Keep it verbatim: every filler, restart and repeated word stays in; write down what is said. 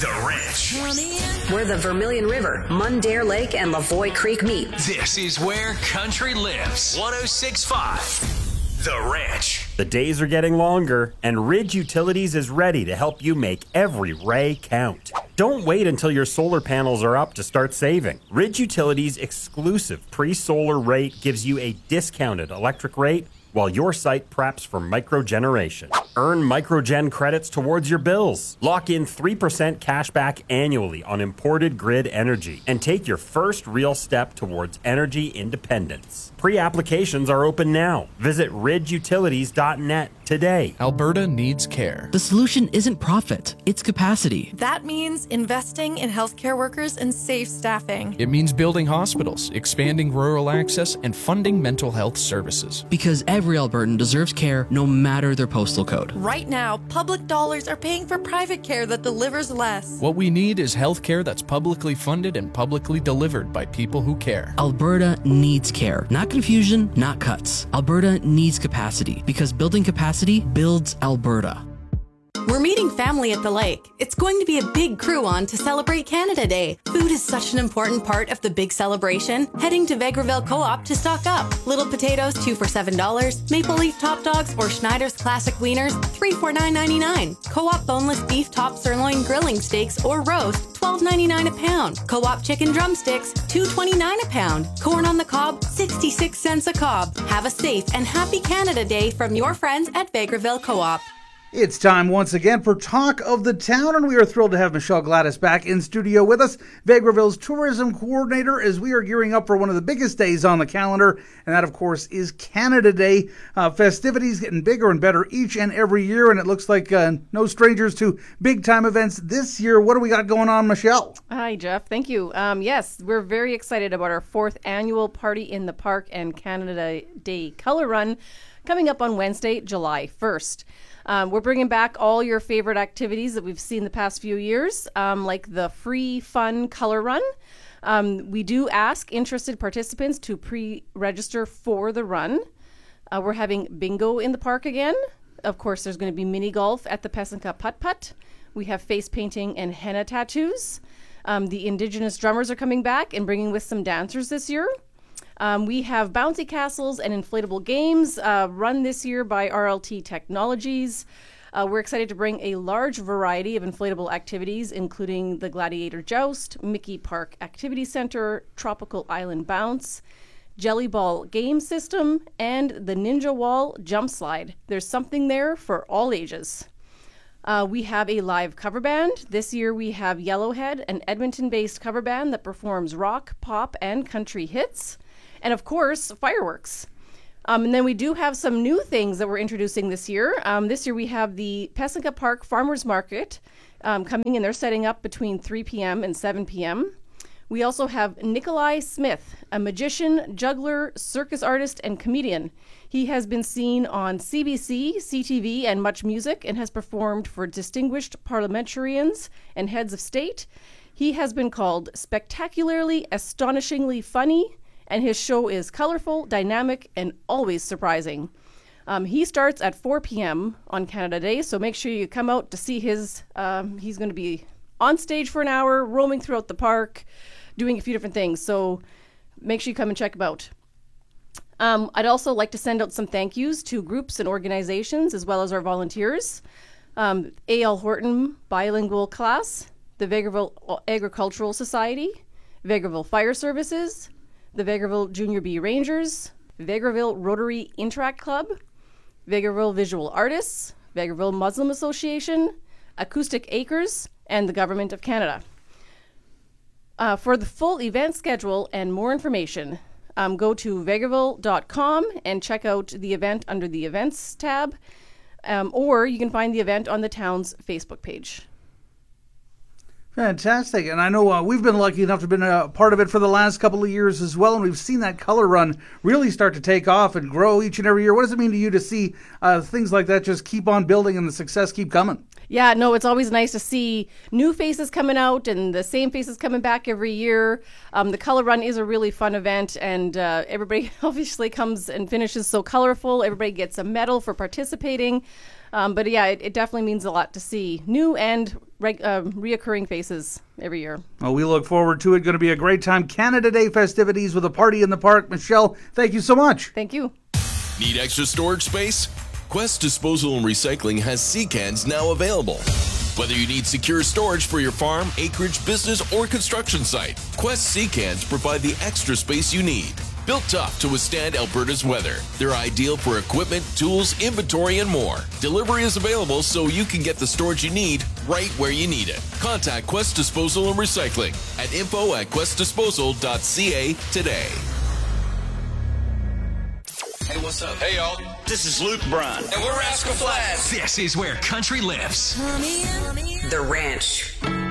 The Ranch. Where the Vermilion River, Mundare Lake, and Lavoie Creek meet. This is where country lives. one oh six point five. The Ranch. The days are getting longer, and Ridge Utilities is ready to help you make every ray count. Don't wait until your solar panels are up to start saving. Ridge Utilities' exclusive pre-solar rate gives you a discounted electric rate while your site preps for microgeneration. Earn microgen credits towards your bills. Lock in three percent cash back annually on imported grid energy and take your first real step towards energy independence. Pre-applications are open now. Visit ridge utilities dot net today. Alberta needs care. The solution isn't profit, it's capacity. That means investing in healthcare workers and safe staffing. It means building hospitals, expanding rural access, and funding mental health services. Because every Albertan deserves care no matter their postal code. Right now, public dollars are paying for private care that delivers less. What we need is health care that's publicly funded and publicly delivered by people who care. Alberta needs care. Not confusion, not cuts. Alberta needs capacity because building capacity builds Alberta. We're meeting family at the lake. It's going to be a big crew on to celebrate Canada Day. Food is such an important part of the big celebration. Heading to Vegreville Co-op to stock up. Little potatoes, two for seven dollars. Maple Leaf Top Dogs or Schneider's Classic Wieners, three for nine ninety-nine. Co-op boneless beef top sirloin grilling steaks or roast, twelve ninety-nine a pound. Co-op chicken drumsticks, two twenty-nine a pound. Corn on the cob, sixty-six cents a cob. Have a safe and happy Canada Day from your friends at Vegreville Co-op. It's time once again for Talk of the Town, and we are thrilled to have Michelle Gladys back in studio with us, Vegreville's tourism coordinator, as we are gearing up for one of the biggest days on the calendar, and that, of course, is Canada Day. Uh, festivities getting bigger and better each and every year, and it looks like uh, no strangers to big-time events this year. What do we got going on, Michelle? Hi, Jeff. Thank you. Um, yes, we're very excited about our fourth annual Party in the Park and Canada Day Color Run coming up on Wednesday, July first. Um, we're bringing back all your favorite activities that we've seen the past few years, um, like the free, fun color run. Um, we do ask interested participants to pre-register for the run. Uh, we're having bingo in the park again. Of course, there's going to be mini golf at the Pessinka Putt Putt. We have face painting and henna tattoos. Um, the Indigenous drummers are coming back and bringing with some dancers this year. Um, we have bouncy castles and inflatable games uh, run this year by R L T Technologies. Uh, we're excited to bring a large variety of inflatable activities, including the Gladiator Joust, Mickey Park Activity Center, Tropical Island Bounce, Jelly Ball Game System, and the Ninja Wall Jump Slide. There's something there for all ages. Uh, we have a live cover band. This year we have Yellowhead, an Edmonton-based cover band that performs rock, pop, and country hits. And of course, fireworks. Um, and then we do have some new things that we're introducing this year. Um, this year we have the Pessinka Park Farmers Market um, coming in. They're setting up between three p.m. and seven p.m. We also have Nikolai Smith, a magician, juggler, circus artist, and comedian. He has been seen on C B C, C T V, and Much Music, and has performed for distinguished parliamentarians and heads of state. He has been called spectacularly, astonishingly funny, and his show is colorful, dynamic, and always surprising. Um, he starts at four p.m. on Canada Day, so make sure you come out to see his. Um, he's going to be on stage for an hour, roaming throughout the park, doing a few different things. So make sure you come and check him out. Um, I'd also like to send out some thank yous to groups and organizations, as well as our volunteers. Um, A L Horton Bilingual Class, the Vegreville Agricultural Society, Vegreville Fire Services, the Vegreville Junior B Rangers, Vegreville Rotary Interact Club, Vegreville Visual Artists, Vegreville Muslim Association, Acoustic Acres, and the Government of Canada. Uh, for the full event schedule and more information, um, go to vegreville dot com and check out the event under the Events tab, um, or you can find the event on the town's Facebook page. Fantastic. And I know uh, we've been lucky enough to have been a part of it for the last couple of years as well, and we've seen that color run really start to take off and grow each and every year. What does it mean to you to see uh, things like that just keep on building and the success keep coming? Yeah, no, it's always nice to see new faces coming out and the same faces coming back every year. Um, the color run is a really fun event, and uh, everybody obviously comes and finishes so colorful. Everybody gets a medal for participating. Um, but yeah, it, it definitely means a lot to see new and reg- uh, reoccurring faces every year. Well, we look forward to it. Going to be a great time. Canada Day festivities with a party in the park. Michelle, thank you so much. Thank you. Need extra storage space? Quest Disposal and Recycling has sea cans now available. Whether you need secure storage for your farm, acreage, business, or construction site, Quest Sea Cans provide the extra space you need. Built tough to withstand Alberta's weather, they're ideal for equipment, tools, inventory, and more. Delivery is available so you can get the storage you need right where you need it. Contact Quest Disposal and Recycling at info at quest disposal dot c a today. Hey, what's up? Hey, y'all. This is Luke Bryan. And we're Rascal Flatts. This is where country lives. The Ranch.